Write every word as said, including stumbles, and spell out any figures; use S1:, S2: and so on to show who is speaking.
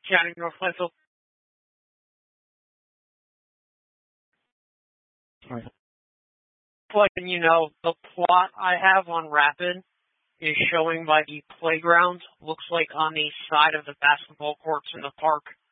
S1: County, North Plainfield.
S2: Right.
S1: Letting you know, the plot I have on Rapid is showing by the playground. Looks like on the side of the basketball courts in the park.